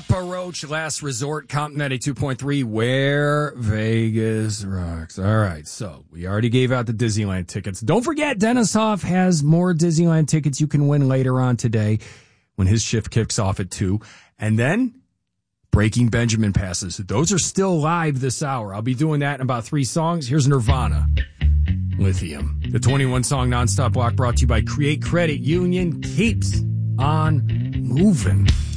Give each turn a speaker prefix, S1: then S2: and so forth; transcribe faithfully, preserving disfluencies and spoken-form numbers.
S1: Papa Roach, Last Resort, Compton ninety-two point three, where Vegas rocks. All right, so we already gave out the Disneyland tickets. Don't forget, Dennis Hoff has more Disneyland tickets you can win later on today when his shift kicks off at two. And then Breaking Benjamin passes. Those are still live this hour. I'll be doing that in about three songs. Here's Nirvana, Lithium. The twenty-one song nonstop block brought to you by Create Credit Union keeps on moving.